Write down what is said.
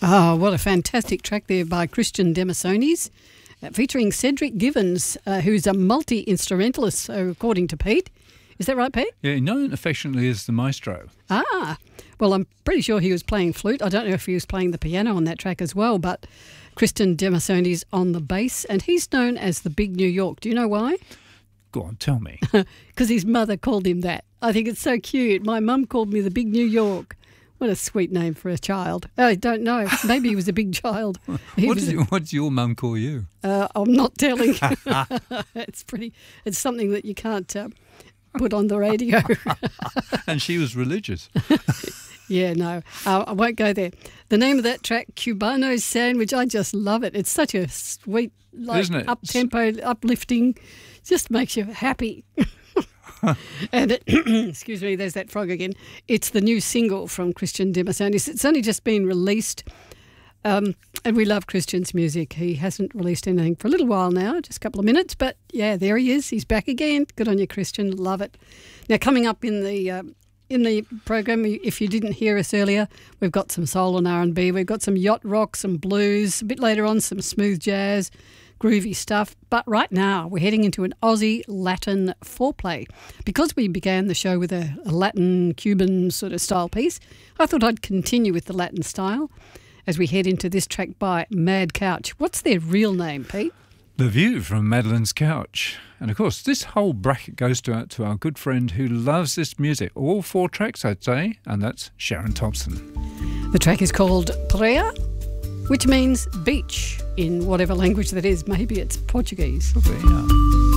Oh, what a fantastic track there by Christian Demasonis, featuring Cedric Givens, who's a multi-instrumentalist, so according to Pete. Is that right, Pete? Yeah, known affectionately as the maestro. Ah, well, I'm pretty sure he was playing flute. I don't know if he was playing the piano on that track as well, but Christian Demasonis on the bass, and he's known as the Big New York. Do you know why? Go on, tell me. Because his mother called him that. I think it's so cute. My mum called me the Big New York. What a sweet name for a child. I don't know. Maybe he was a big child. What does your mum call you? I'm not telling. It's something that you can't put on the radio. And she was religious. Yeah, no, I won't go there. The name of that track, Cubano Sandwich, I just love it. It's such a sweet, Isn't it? up-tempo, uplifting, just makes you happy. And excuse me, there's that frog again. It's the new single from Christian Demasonis. It's only just been released, and we love Christian's music. He hasn't released anything for a little while now, just a couple of minutes, but yeah, there he is. He's back again. Good on you, Christian. Love it. Now, coming up in the program, if you didn't hear us earlier, we've got some soul and R&B. We've got some yacht rock, some blues. A bit later on, some smooth jazz, groovy stuff. But right now, we're heading into an Aussie Latin foreplay. Because we began the show with a Latin Cuban sort of style piece, I thought I'd continue with the Latin style as we head into this track by Mad Couch. What's their real name, Pete? The View from Madeline's Couch. And of course, this whole bracket goes to our good friend who loves this music. All 4 tracks, I'd say, and that's Sharon Thompson. The track is called Praia, which means beach in whatever language that is. Maybe it's Portuguese. Probably, yeah.